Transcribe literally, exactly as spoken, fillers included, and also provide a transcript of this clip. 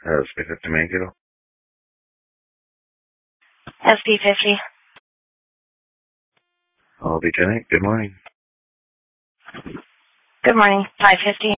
Uh, speak up to Mango. S P fifty. I'll be Lieutenant. Good morning. Good morning. five fifty.